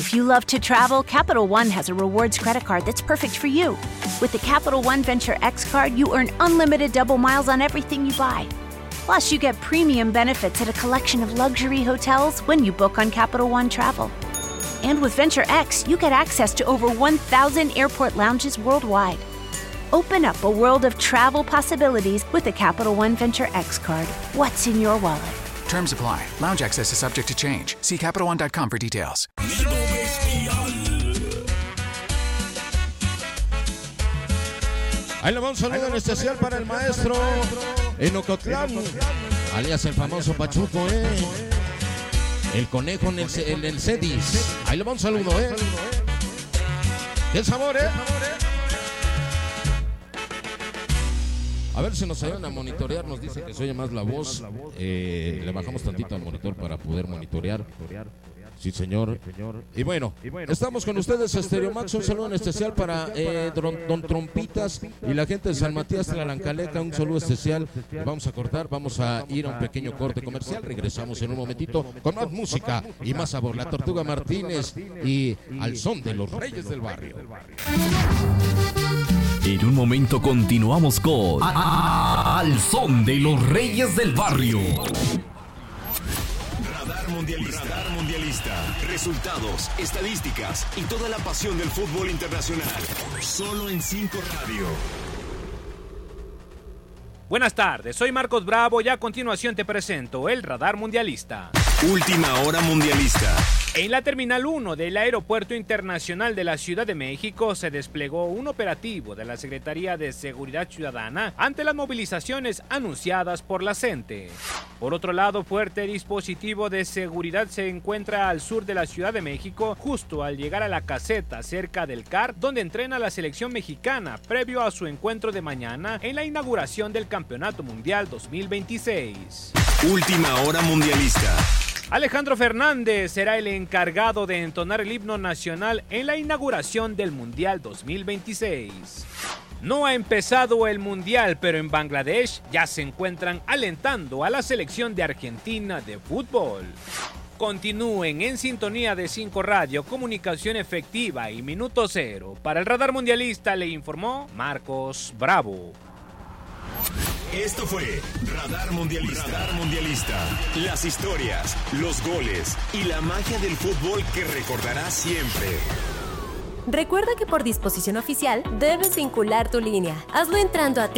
If you love to travel, Capital One has a rewards credit card that's perfect for you. With the Capital One Venture X card, you earn unlimited double miles on everything you buy. Plus, you get premium benefits at a collection of luxury hotels when you book on Capital One Travel. And with Venture X, you get access to over 1,000 airport lounges worldwide. Open up a world of travel possibilities with the Capital One Venture X card. What's in your wallet? Terms apply. Lounge access is subject to change. See CapitalOne.com for details. Ahí le vamos a un saludo en especial para el maestro en Ocotlán, alias el famoso Pachuco, el conejo en el Cedis. Ahí le vamos a un saludo, ¡Qué sabor, A ver si nos ayudan a monitorear, nos dice que se oye más la voz. Le bajamos tantito al monitor para poder monitorear. Sí, señor. Y bueno, estamos con ustedes, Estéreo Max. Un saludo en especial para Don Trompitas y la gente de San Matías Tlalancaleca. Un saludo especial. Vamos a cortar, vamos a ir a un pequeño corte comercial. Regresamos en un momentito con más música y más sabor. La Tortuga Martínez y Al Son de los Reyes del Barrio. En un momento continuamos con Al Son de los Reyes del Barrio. Radar Mundialista. Resultados, estadísticas y toda la pasión del fútbol internacional. Solo en 5 Radio. Buenas tardes, soy Marcos Bravo y a continuación te presento el Radar Mundialista. Última hora mundialista. En la Terminal 1 del Aeropuerto Internacional de la Ciudad de México se desplegó un operativo de la Secretaría de Seguridad Ciudadana ante las movilizaciones anunciadas por la CENTE. Por otro lado, fuerte dispositivo de seguridad se encuentra al sur de la Ciudad de México, justo al llegar a la caseta cerca del CAR, donde entrena la selección mexicana previo a su encuentro de mañana en la inauguración del Campeonato Mundial 2026. Última hora mundialista. Alejandro Fernández será el encargado de entonar el himno nacional en la inauguración del Mundial 2026. No ha empezado el Mundial, pero en Bangladesh ya se encuentran alentando a la selección de Argentina de fútbol. Continúen en sintonía de 5 Radio, comunicación efectiva y minuto cero. Para el Radar Mundialista le informó Marcos Bravo. Esto fue Radar Mundialista. Las historias, los goles y la magia del fútbol que recordarás siempre. Recuerda que por disposición oficial debes vincular tu línea. Hazlo entrando a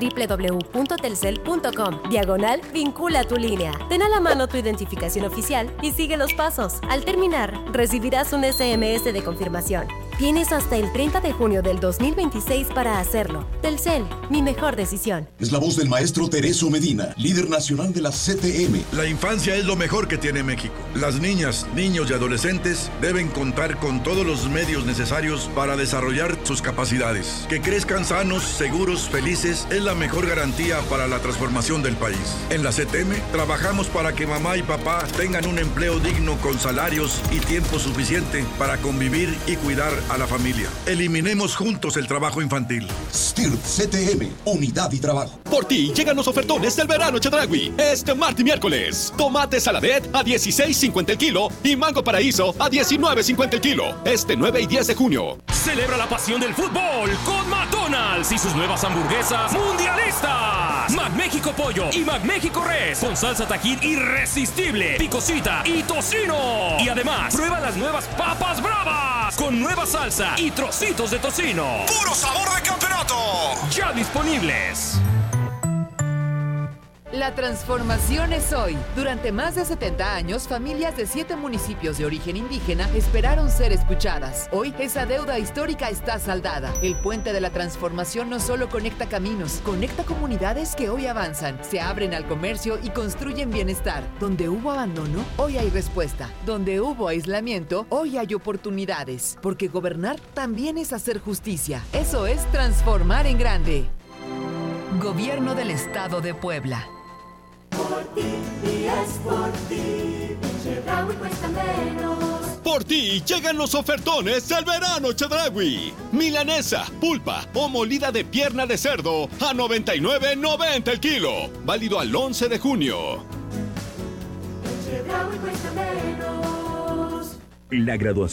www.telcel.com/vincula tu línea. Ten a la mano tu identificación oficial y sigue los pasos. Al terminar, recibirás un SMS de confirmación. Tienes hasta el 30 de junio del 2026 para hacerlo. Telcel, mi mejor decisión. Es la voz del maestro Tereso Medina, líder nacional de la CTM. La infancia es lo mejor que tiene México. Las niñas, niños y adolescentes deben contar con todos los medios necesarios para desarrollar sus capacidades. Que crezcan sanos, seguros, felices es la mejor garantía para la transformación del país. En la CTM trabajamos para que mamá y papá tengan un empleo digno con salarios y tiempo suficiente para convivir y cuidar a la familia. Eliminemos juntos el trabajo infantil. STIRT CTM, unidad y trabajo. Por ti llegan los ofertones del verano Chedraui. Este martes y miércoles. Tomate Saladet a $16.50 el kilo y Mango Paraíso a $19.50 el kilo. Este 9 y 10 de junio. Celebra la pasión del fútbol con McDonald's y sus nuevas hamburguesas mundialistas. McMéxico Pollo y McMéxico Res con salsa Tajín irresistible, picosita y tocino. Y además, prueba las nuevas papas bravas con nueva salsa y trocitos de tocino. ¡Puro sabor de campeonato! Ya disponibles. La transformación es hoy. Durante más de 70 años, familias de 7 municipios de origen indígena esperaron ser escuchadas. Hoy, esa deuda histórica está saldada. El puente de la transformación no solo conecta caminos, conecta comunidades que hoy avanzan, se abren al comercio y construyen bienestar. Donde hubo abandono, hoy hay respuesta. Donde hubo aislamiento, hoy hay oportunidades. Porque gobernar también es hacer justicia. Eso es transformar en grande. Gobierno del Estado de Puebla. Por ti, y es por ti, Chedraui cuesta menos. Por ti llegan los ofertones del verano Chedraui. Milanesa, pulpa o molida de pierna de cerdo a $99.90 el kilo. Válido al 11 de junio. Chedraui cuesta menos. La graduación